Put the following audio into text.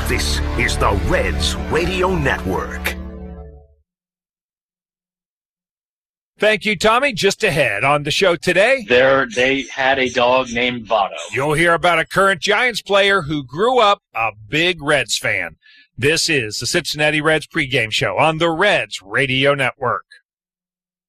This is the Reds Radio Network. Thank you, Tommy. Just ahead on the show today, they had a dog named Votto. You'll hear about a current Giants player who grew up a big Reds fan. This is the Cincinnati Reds pregame show on the Reds Radio Network.